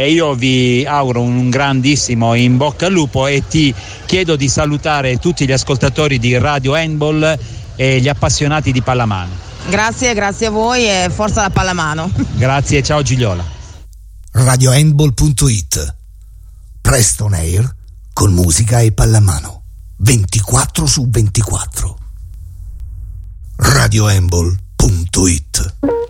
e io vi auguro un grandissimo in bocca al lupo e ti chiedo di salutare tutti gli ascoltatori di Radio Handball e gli appassionati di pallamano. Grazie a voi e forza la pallamano. Grazie, ciao Gigliola. RadioHandball.it, presto on air con musica e pallamano 24/24. RadioHandball.it